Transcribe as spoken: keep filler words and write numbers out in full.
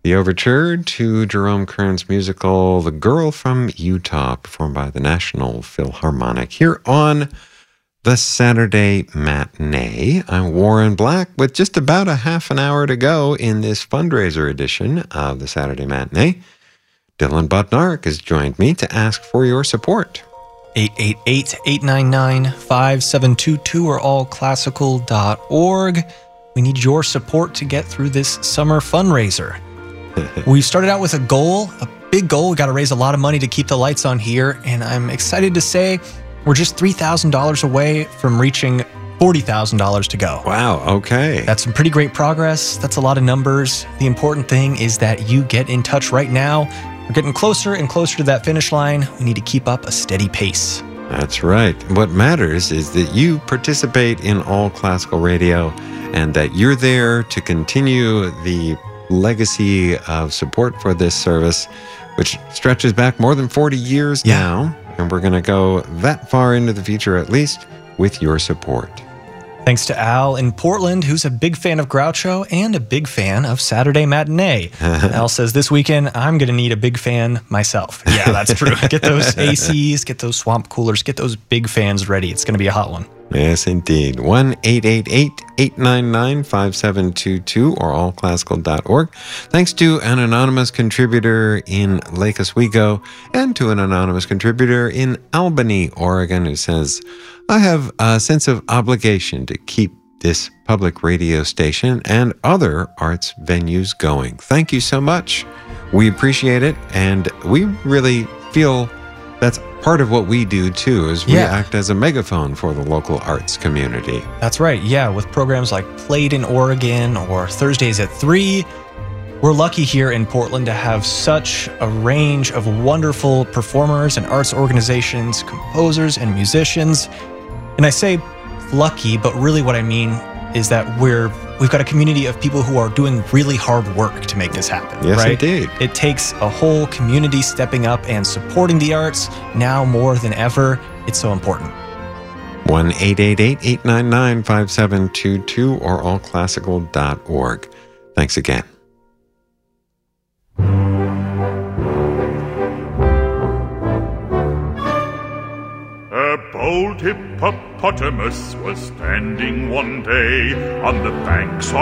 The overture to Jerome Kern's musical The Girl from Utah, performed by the National Philharmonic, here on the Saturday Matinee. I'm Warren Black with just about a half an hour to go in this fundraiser edition of the Saturday Matinee. Dylan Bodnarik has joined me to ask for your support. eight eight eight, eight nine nine, five seven two two or all classical dot org. We need your support to get through this summer fundraiser. We started out with a goal, a big goal. We got to raise a lot of money to keep the lights on here, and I'm excited to say we're just three thousand dollars away from reaching forty thousand dollars to go. Wow, okay. That's some pretty great progress. That's a lot of numbers. The important thing is that you get in touch right now. We're getting closer and closer to that finish line. We need to keep up a steady pace. That's right. What matters is that you participate in All Classical Radio and that you're there to continue the legacy of support for this service, which stretches back more than forty years yeah. now. And we're going to go that far into the future, at least, with your support. Thanks to Al in Portland, who's a big fan of Groucho and a big fan of Saturday Matinee. Al says, this weekend, I'm going to need a big fan myself. Yeah, that's true. Get those A Cs, get those swamp coolers, get those big fans ready. It's going to be a hot one. Yes, indeed. one eight eight eight, eight nine nine, five seven two two or all classical dot org. Thanks to an anonymous contributor in Lake Oswego and to an anonymous contributor in Albany, Oregon, who says, I have a sense of obligation to keep this public radio station and other arts venues going. Thank you so much. We appreciate it, and we really feel that's part of what we do, too, is we yeah. act as a megaphone for the local arts community. That's right, yeah, with programs like Played in Oregon or Thursdays at three. We're lucky here in Portland to have such a range of wonderful performers and arts organizations, composers and musicians. And I say lucky, but really what I mean is that we're we've got a community of people who are doing really hard work to make this happen. Yes, right? indeed. It takes a whole community stepping up and supporting the arts now more than ever. It's so important. one eight eight eight, eight nine nine, five seven two two or all classical dot org. Thanks again. A bold hippopotamus was standing one day on the banks